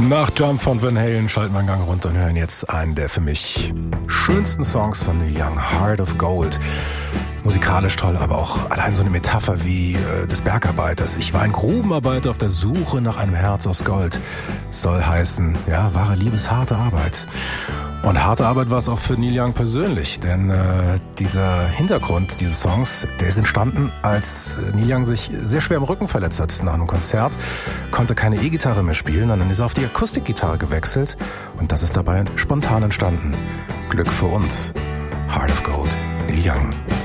Nach Jump von Van Halen schalten wir einen Gang runter und hören jetzt einen der für mich schönsten Songs von Neil Young, Heart of Gold. Musikalisch toll, aber auch allein so eine Metapher wie des Bergarbeiters. Ich war ein Grubenarbeiter auf der Suche nach einem Herz aus Gold. Soll heißen, ja, wahre Liebe ist harte Arbeit. Und harte Arbeit war es auch für Neil Young persönlich, denn dieser Hintergrund dieses Songs, der ist entstanden, als Neil Young sich sehr schwer im Rücken verletzt hat nach einem Konzert, konnte keine E-Gitarre mehr spielen und dann ist er auf die Akustikgitarre gewechselt und das ist dabei spontan entstanden. Glück für uns. Heart of Gold, Neil Young.